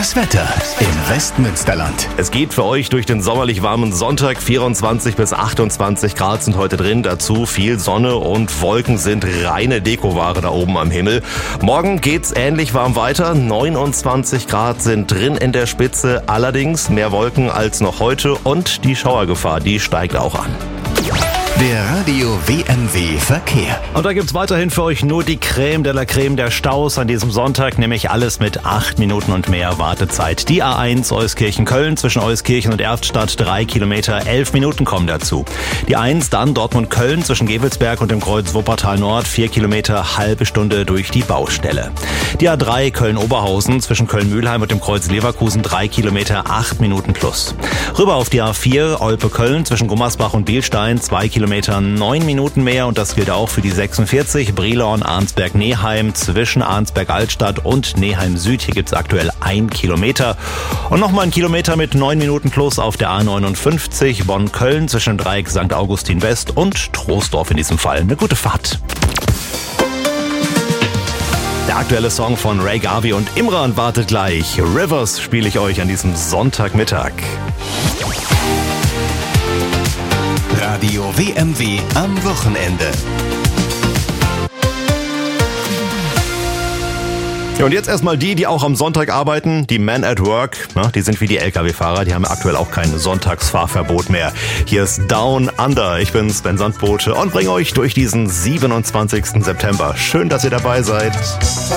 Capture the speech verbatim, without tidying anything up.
Das Wetter im Westmünsterland. Es geht für euch durch den sommerlich warmen Sonntag. vierundzwanzig bis achtundzwanzig Grad sind heute drin. Dazu viel Sonne und Wolken sind reine Dekoware da oben am Himmel. Morgen geht's ähnlich warm weiter. neunundzwanzig Grad sind drin in der Spitze. Allerdings mehr Wolken als noch heute und die Schauergefahr, die steigt auch an. Der Radio W M W Verkehr. Und da gibt's weiterhin für euch nur die Creme de la Creme der Staus an diesem Sonntag, nämlich alles mit acht Minuten und mehr Wartezeit. Die A eins Euskirchen-Köln zwischen Euskirchen und Erftstadt, drei Kilometer, elf Minuten kommen dazu. Die eins dann Dortmund-Köln zwischen Gevelsberg und dem Kreuz Wuppertal Nord, vier Kilometer, halbe Stunde durch die Baustelle. Die A drei Köln-Oberhausen zwischen Köln-Mühlheim und dem Kreuz Leverkusen, drei Kilometer, acht Minuten plus. Rüber auf die A vier Olpe-Köln zwischen Gummersbach und Bielstein, zwei Kilometer, neun Minuten mehr, und das gilt auch für die sechsundvierzig Brilon-Arnsberg-Neheim zwischen Arnsberg-Altstadt und Neheim-Süd. Hier gibt's aktuell ein Kilometer. Und nochmal ein Kilometer mit neun Minuten plus auf der A neunundfünfzig Bonn-Köln zwischen Dreieck Sankt Augustin West und Troisdorf in diesem Fall. Eine gute Fahrt. Der aktuelle Song von Ray Garvey und Imran wartet gleich. Rivers spiele ich euch an diesem Sonntagmittag. Radio W M W am Wochenende. Ja, und jetzt erstmal die, die auch am Sonntag arbeiten, die Men at Work. Na, die sind wie die L K W-Fahrer, die haben aktuell auch kein Sonntagsfahrverbot mehr. Hier ist Down Under. Ich bin Sven Sandbote und bringe euch durch diesen siebenundzwanzigsten September. Schön, dass ihr dabei seid.